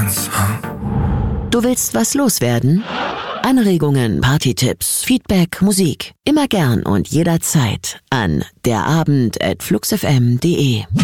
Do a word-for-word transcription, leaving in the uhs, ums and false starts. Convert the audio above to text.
dance, huh? Du willst was loswerden? Anregungen, Partytipps, Feedback, Musik. Immer gern und jederzeit an derabend at fluxfm punkt de.